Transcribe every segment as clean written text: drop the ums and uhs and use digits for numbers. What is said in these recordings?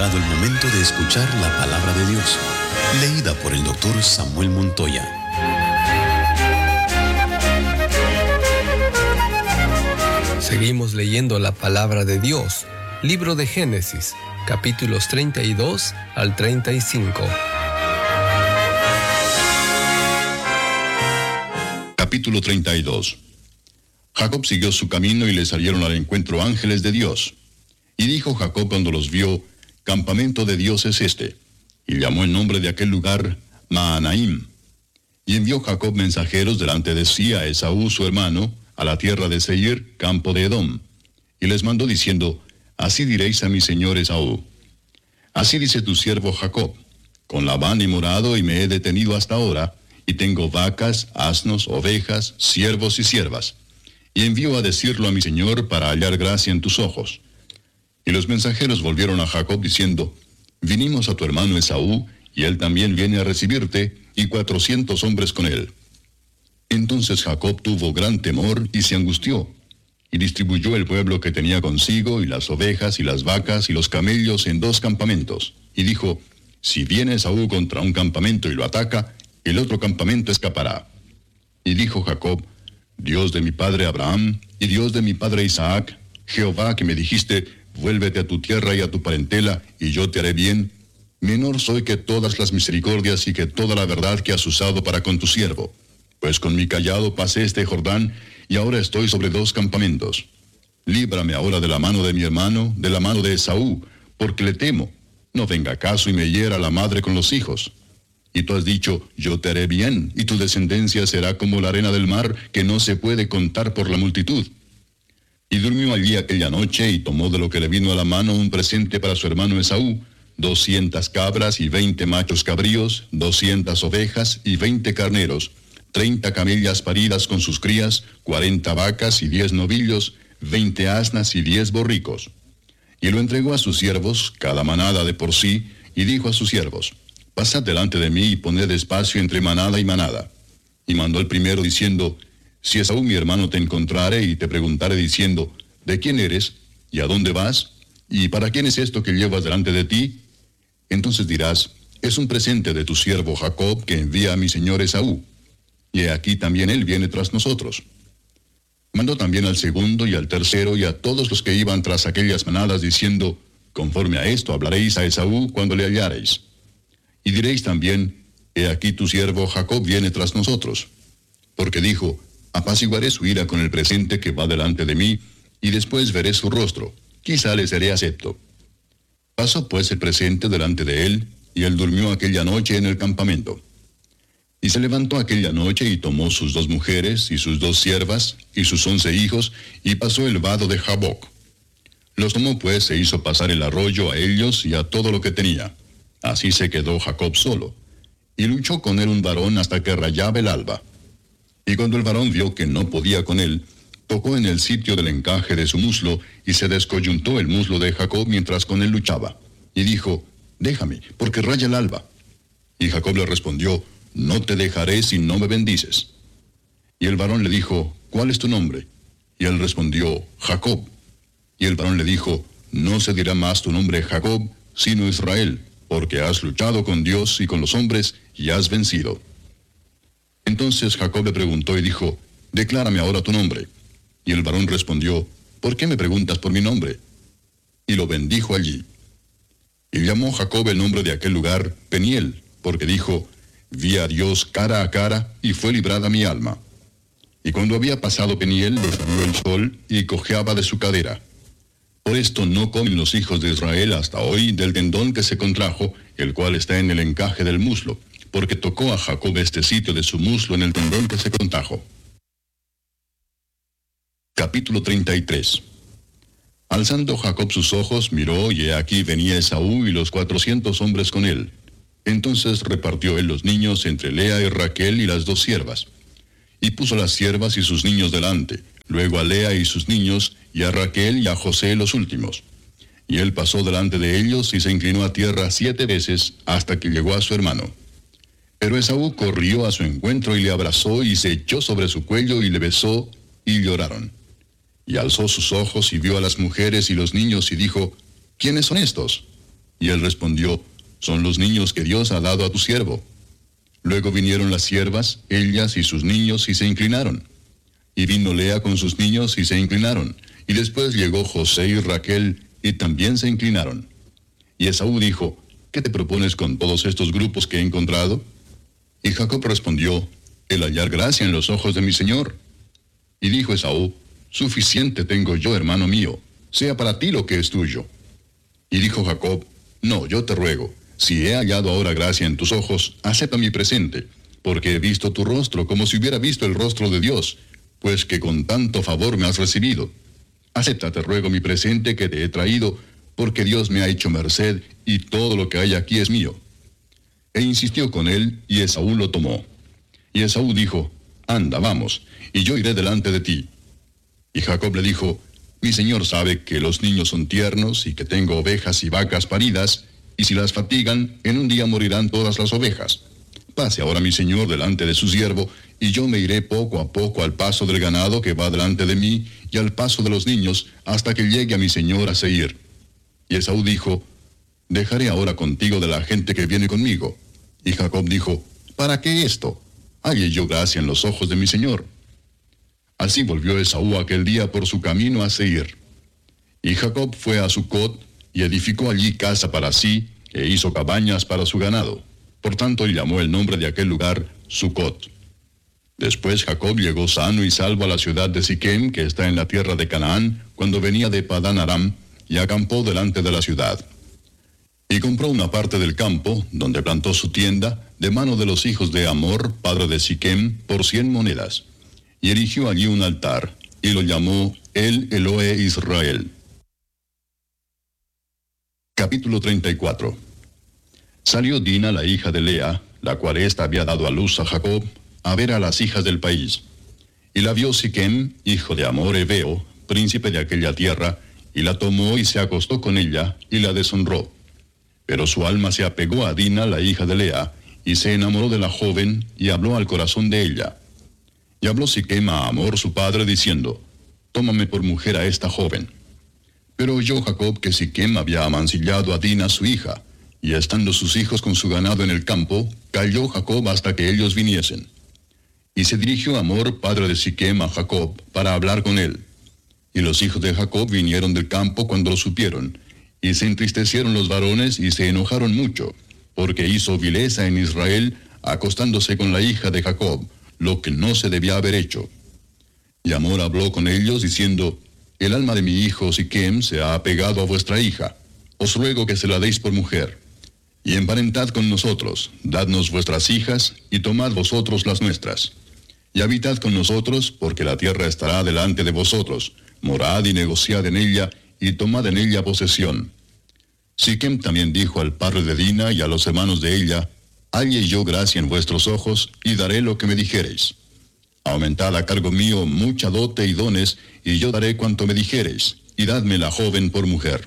llegado el momento de escuchar la palabra de Dios, leída por el doctor Samuel Montoya. Seguimos leyendo la palabra de Dios, libro de Génesis, capítulos 32 al 35. Capítulo 32. Jacob siguió su camino y le salieron al encuentro ángeles de Dios. Y dijo Jacob cuando los vio: campamento de Dios es este. Y llamó el nombre de aquel lugar Mahanaim. Y envió Jacob mensajeros delante de sí a Esaú su hermano, a la tierra de Seir, campo de Edom. Y les mandó diciendo: así diréis a mi señor Esaú: así dice tu siervo Jacob: con Labán he morado y me he detenido hasta ahora, y tengo vacas, asnos, ovejas, siervos y siervas. Y envío a decirlo a mi señor para hallar gracia en tus ojos. Y los mensajeros volvieron a Jacob diciendo: vinimos a tu hermano Esaú, y él también viene a recibirte, y 400 hombres con él. Entonces Jacob tuvo gran temor y se angustió, y distribuyó el pueblo que tenía consigo, y las ovejas, y las vacas, y los camellos en 2 campamentos. Y dijo: si viene Esaú contra un campamento y lo ataca, el otro campamento escapará. Y dijo Jacob: Dios de mi padre Abraham, y Dios de mi padre Isaac, Jehová que me dijiste: vuélvete a tu tierra y a tu parentela, y yo te haré bien, menor soy que todas las misericordias y que toda la verdad que has usado para con tu siervo. Pues con mi cayado pasé este Jordán, y ahora estoy sobre 2 campamentos. Líbrame ahora de la mano de mi hermano, de la mano de Esaú, porque le temo. No venga acaso y me hiera la madre con los hijos. Y tú has dicho: yo te haré bien, y tu descendencia será como la arena del mar, que no se puede contar por la multitud. Y durmió allí aquella noche, y tomó de lo que le vino a la mano un presente para su hermano Esaú: 200 cabras y 20 machos cabríos, 200 ovejas y 20 carneros, 30 camellas paridas con sus crías, 40 vacas y 10 novillos, 20 asnas y 10 borricos. Y lo entregó a sus siervos, cada manada de por sí, y dijo a sus siervos: pasad delante de mí y poned espacio entre manada y manada. Y mandó el primero diciendo: si Esaú mi hermano te encontrare y te preguntare diciendo: ¿de quién eres? ¿Y a dónde vas? ¿Y para quién es esto que llevas delante de ti? Entonces dirás: es un presente de tu siervo Jacob que envía a mi señor Esaú. Y aquí también él viene tras nosotros. Mandó también al segundo y al tercero y a todos los que iban tras aquellas manadas diciendo: conforme a esto hablaréis a Esaú cuando le hallareis. Y diréis también: he aquí tu siervo Jacob viene tras nosotros. Porque dijo: apaciguaré su ira con el presente que va delante de mí, y después veré su rostro, quizá le seré acepto. Pasó pues el presente delante de él, y él durmió aquella noche en el campamento. Y se levantó aquella noche, y tomó sus 2 mujeres, y sus 2 siervas, y sus 11 hijos, y pasó el vado de Jaboc. Los tomó pues, e hizo pasar el arroyo a ellos y a todo lo que tenía. Así se quedó Jacob solo. Y luchó con él un varón hasta que rayaba el alba. Y cuando el varón vio que no podía con él, tocó en el sitio del encaje de su muslo, y se descoyuntó el muslo de Jacob mientras con él luchaba. Y dijo: déjame, porque raya el alba. Y Jacob le respondió: no te dejaré si no me bendices. Y el varón le dijo: ¿cuál es tu nombre? Y él respondió: Jacob. Y el varón le dijo: no se dirá más tu nombre Jacob, sino Israel, porque has luchado con Dios y con los hombres, y has vencido. Entonces Jacob le preguntó y dijo: declárame ahora tu nombre. Y el varón respondió: ¿por qué me preguntas por mi nombre? Y lo bendijo allí. Y llamó Jacob el nombre de aquel lugar Peniel, porque dijo: vi a Dios cara a cara, y fue librada mi alma. Y cuando había pasado Peniel, le subió el sol, y cojeaba de su cadera. Por esto no comen los hijos de Israel hasta hoy del tendón que se contrajo, el cual está en el encaje del muslo, porque tocó a Jacob este sitio de su muslo en el tendón que se contrajo. Capítulo 33. Alzando Jacob sus ojos, miró, y he aquí venía Esaú y los 400 hombres con él. Entonces repartió él los niños entre Lea y Raquel y las 2 siervas. Y puso las siervas y sus niños delante, luego a Lea y sus niños, y a Raquel y a José los últimos. Y él pasó delante de ellos y se inclinó a tierra 7 veces hasta que llegó a su hermano. Pero Esaú corrió a su encuentro y le abrazó y se echó sobre su cuello y le besó, y lloraron. Y alzó sus ojos y vio a las mujeres y los niños y dijo: ¿quiénes son estos? Y él respondió, son los niños que Dios ha dado a tu siervo. Luego vinieron las siervas, ellas y sus niños, y se inclinaron. Y vino Lea con sus niños, y se inclinaron. Y después llegó José y Raquel, y también se inclinaron. Y Esaú dijo, ¿qué te propones con todos estos grupos que he encontrado? Y Jacob respondió, el hallar gracia en los ojos de mi señor. Y dijo Esaú, suficiente tengo yo, hermano mío, sea para ti lo que es tuyo. Y dijo Jacob, no, yo te ruego, si he hallado ahora gracia en tus ojos, acepta mi presente, porque he visto tu rostro como si hubiera visto el rostro de Dios, pues que con tanto favor me has recibido. Acepta, te ruego, mi presente que te he traído, porque Dios me ha hecho merced, y todo lo que hay aquí es mío. E insistió con él, y Esaú lo tomó. Y Esaú dijo, anda, vamos, y yo iré delante de ti. Y Jacob le dijo, mi señor sabe que los niños son tiernos, y que tengo ovejas y vacas paridas, y si las fatigan, en un día morirán todas las ovejas. Pase ahora mi señor delante de su siervo, y yo me iré poco a poco al paso del ganado que va delante de mí, y al paso de los niños, hasta que llegue a mi señor a Seir. Y Esaú dijo, dejaré ahora contigo de la gente que viene conmigo. Y Jacob dijo, ¿para qué esto? Halle yo gracia en los ojos de mi señor. Así volvió Esaú aquel día por su camino a Seir. Y Jacob fue a Sucot, y edificó allí casa para sí, e hizo cabañas para su ganado. Por tanto, llamó el nombre de aquel lugar Sucot. Después Jacob llegó sano y salvo a la ciudad de Siquem, que está en la tierra de Canaán, cuando venía de Padán Aram, y acampó delante de la ciudad. Y compró una parte del campo, donde plantó su tienda, de mano de los hijos de Amor, padre de Siquem, por 100 monedas. Y erigió allí un altar, y lo llamó El Elohe Israel. Capítulo 34. Salió Dina, la hija de Lea, la cual ésta había dado a luz a Jacob, a ver a las hijas del país. Y la vio Siquem, hijo de Amor Heveo, príncipe de aquella tierra, y la tomó y se acostó con ella, y la deshonró. Pero su alma se apegó a Dina, la hija de Lea, y se enamoró de la joven, y habló al corazón de ella. Y habló Siquem a Amor su padre, diciendo, tómame por mujer a esta joven. Pero oyó Jacob que Siquem había amancillado a Dina su hija, y estando sus hijos con su ganado en el campo, calló Jacob hasta que ellos viniesen. Y se dirigió Amor, padre de Siquem, a Jacob, para hablar con él. Y los hijos de Jacob vinieron del campo cuando lo supieron, y se entristecieron los varones y se enojaron mucho, porque hizo vileza en Israel, acostándose con la hija de Jacob, lo que no se debía haber hecho. Y Amor habló con ellos, diciendo, el alma de mi hijo Siquem se ha apegado a vuestra hija, os ruego que se la deis por mujer. Y emparentad con nosotros, dadnos vuestras hijas, y tomad vosotros las nuestras. Y habitad con nosotros, porque la tierra estará delante de vosotros, morad y negociad en ella, y tomad en ella posesión. Siquem también dijo al padre de Dina y a los hermanos de ella, halle yo gracia en vuestros ojos, y daré lo que me dijereis. Aumentad a cargo mío mucha dote y dones, y yo daré cuanto me dijereis, y dadme la joven por mujer.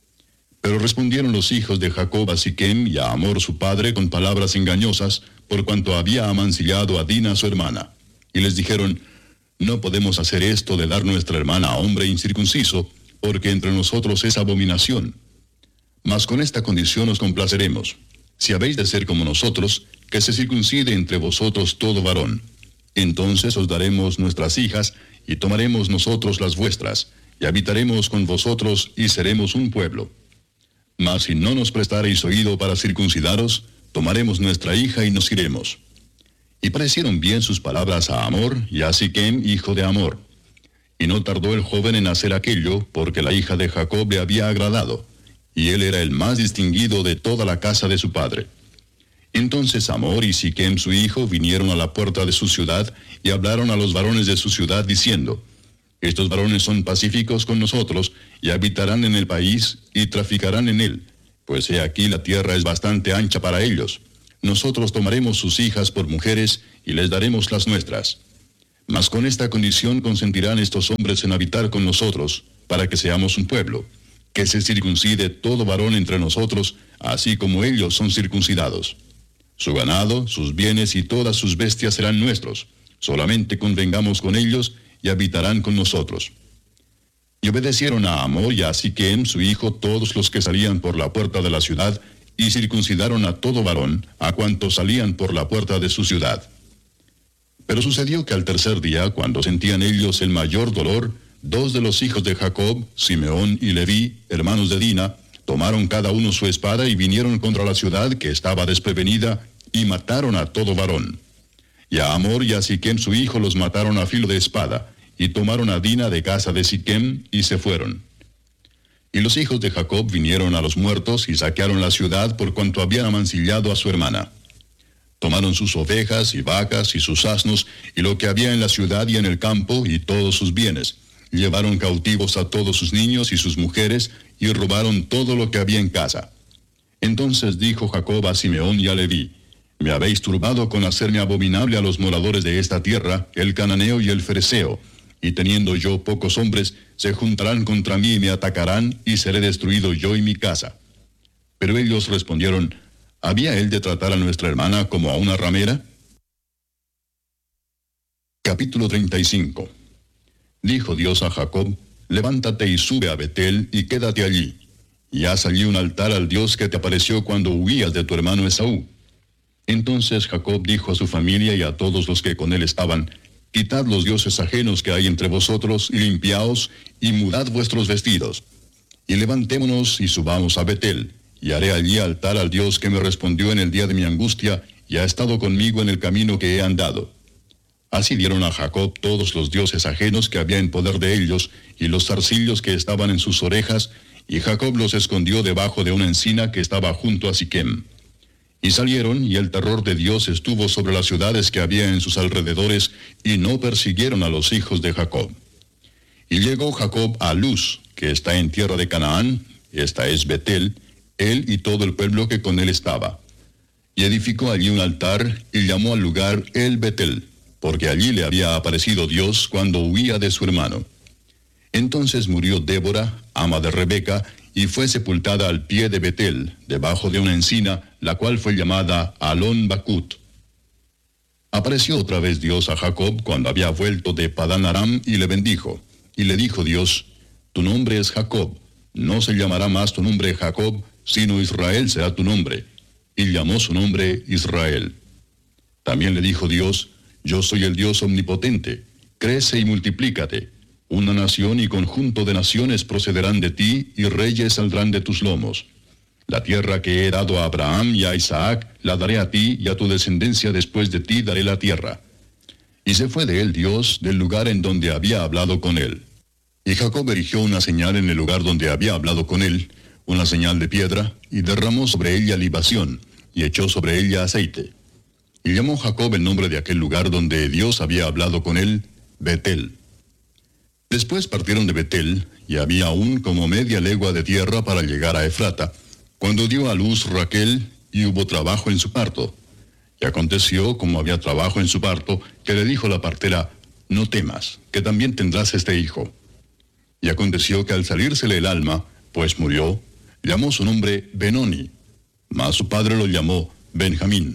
Pero respondieron los hijos de Jacob a Siquem y a Amor su padre con palabras engañosas, por cuanto había amancillado a Dina su hermana. Y les dijeron, no podemos hacer esto de dar nuestra hermana a hombre incircunciso, porque entre nosotros es abominación. Mas con esta condición os complaceremos. Si habéis de ser como nosotros, que se circuncide entre vosotros todo varón. Entonces os daremos nuestras hijas, y tomaremos nosotros las vuestras, y habitaremos con vosotros, y seremos un pueblo. Mas si no nos prestareis oído para circuncidaros, tomaremos nuestra hija y nos iremos. Y parecieron bien sus palabras a Amor y a Siquem, hijo de Amor. Y no tardó el joven en hacer aquello, porque la hija de Jacob le había agradado, y él era el más distinguido de toda la casa de su padre. Entonces Amor y Siquem su hijo vinieron a la puerta de su ciudad, y hablaron a los varones de su ciudad, diciendo, estos varones son pacíficos con nosotros, y habitarán en el país, y traficarán en él, pues he aquí la tierra es bastante ancha para ellos. Nosotros tomaremos sus hijas por mujeres, y les daremos las nuestras. Mas con esta condición consentirán estos hombres en habitar con nosotros, para que seamos un pueblo, que se circuncide todo varón entre nosotros, así como ellos son circuncidados. Su ganado, sus bienes y todas sus bestias serán nuestros, solamente convengamos con ellos, y habitarán con nosotros. Y obedecieron a Hamor y a Siquem su hijo todos los que salían por la puerta de la ciudad, y circuncidaron a todo varón, a cuantos salían por la puerta de su ciudad. Pero sucedió que al tercer día, cuando sentían ellos el mayor dolor, 2 de los hijos de Jacob, Simeón y Leví, hermanos de Dina, tomaron cada uno su espada y vinieron contra la ciudad que estaba desprevenida, y mataron a todo varón. Y a Hamor y a Siquem su hijo los mataron a filo de espada, y tomaron a Dina de casa de Siquem, y se fueron. Y los hijos de Jacob vinieron a los muertos, y saquearon la ciudad por cuanto habían amancillado a su hermana. Tomaron sus ovejas y vacas y sus asnos, y lo que había en la ciudad y en el campo, y todos sus bienes. Llevaron cautivos a todos sus niños y sus mujeres, y robaron todo lo que había en casa. Entonces dijo Jacob a Simeón y a Leví: Me habéis turbado con hacerme abominable a los moradores de esta tierra, el cananeo y el fereceo, y teniendo yo pocos hombres, se juntarán contra mí y me atacarán, y seré destruido yo y mi casa. Pero ellos respondieron: ¿Había él de tratar a nuestra hermana como a una ramera? Capítulo 35. Dijo Dios a Jacob: Levántate y sube a Betel, y quédate allí, y haz allí un altar al Dios que te apareció cuando huías de tu hermano Esaú. Entonces Jacob dijo a su familia y a todos los que con él estaban: Quitad los dioses ajenos que hay entre vosotros, y limpiaos, y mudad vuestros vestidos. Y levantémonos y subamos a Betel, y haré allí altar al Dios que me respondió en el día de mi angustia, y ha estado conmigo en el camino que he andado. Así dieron a Jacob todos los dioses ajenos que había en poder de ellos, y los zarcillos que estaban en sus orejas, y Jacob los escondió debajo de una encina que estaba junto a Siquem. Y salieron, y el terror de Dios estuvo sobre las ciudades que había en sus alrededores, y no persiguieron a los hijos de Jacob. Y llegó Jacob a Luz, que está en tierra de Canaán, esta es Betel, él y todo el pueblo que con él estaba. Y edificó allí un altar, y llamó al lugar El Betel, porque allí le había aparecido Dios cuando huía de su hermano. Entonces murió Débora, ama de Rebeca, y fue sepultada al pie de Betel, debajo de una encina, la cual fue llamada Alon Bacut. Apareció otra vez Dios a Jacob cuando había vuelto de Padán Aram, y le bendijo. Y le dijo Dios: Tu nombre es Jacob, no se llamará más tu nombre Jacob, sino Israel será tu nombre. Y llamó su nombre Israel. También le dijo Dios: Yo soy el Dios omnipotente, crece y multiplícate. Una nación y conjunto de naciones procederán de ti, y reyes saldrán de tus lomos. La tierra que he dado a Abraham y a Isaac, la daré a ti, y a tu descendencia después de ti daré la tierra. Y se fue de él Dios del lugar en donde había hablado con él. Y Jacob erigió una señal en el lugar donde había hablado con él, una señal de piedra, y derramó sobre ella libación, y echó sobre ella aceite. Y llamó Jacob el nombre de aquel lugar donde Dios había hablado con él, Betel. Después partieron de Betel, y había aún como media legua de tierra para llegar a Efrata, cuando dio a luz Raquel, y hubo trabajo en su parto. Y aconteció, como había trabajo en su parto, que le dijo la partera: No temas, que también tendrás este hijo. Y aconteció que al salírsele el alma, pues murió, llamó su nombre Benoni, mas su padre lo llamó Benjamín.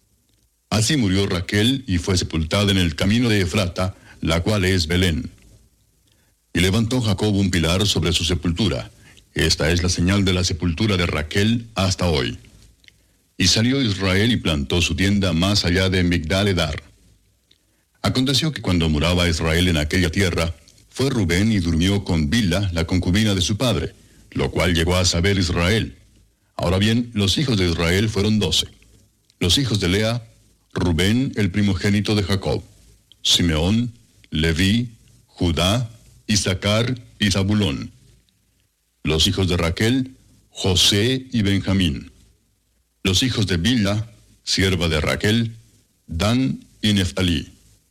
Así murió Raquel, y fue sepultada en el camino de Efrata, la cual es Belén. Y levantó Jacob un pilar sobre su sepultura. Esta es la señal de la sepultura de Raquel hasta hoy. Y salió Israel y plantó su tienda más allá de Migdal-edar. Aconteció que cuando moraba Israel en aquella tierra, fue Rubén y durmió con Bilha, la concubina de su padre, lo cual llegó a saber Israel. Ahora bien, los hijos de Israel fueron 12. Los hijos de Lea: Rubén, el primogénito de Jacob; Simeón, Leví, Judá, Isaacar y Zabulón. Los hijos de Raquel: José y Benjamín. Los hijos de Bilha, sierva de Raquel: Dan y Neftalí.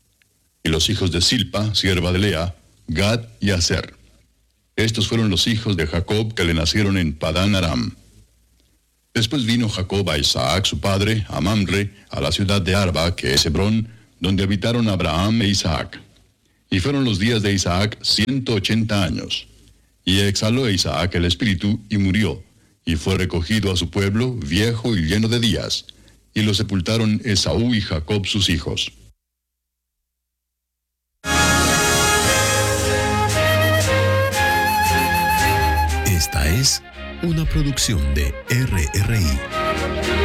Y los hijos de Silpa, sierva de Lea: Gad y Aser. Estos fueron los hijos de Jacob que le nacieron en Padán Aram. Después vino Jacob a Isaac su padre, a Mamre, a la ciudad de Arba, que es Hebrón, donde habitaron Abraham e Isaac. Y fueron los días de Isaac 180 años. Y exhaló Isaac el espíritu, y murió, y fue recogido a su pueblo, viejo y lleno de días. Y lo sepultaron Esaú y Jacob sus hijos. Esta es una producción de RRI.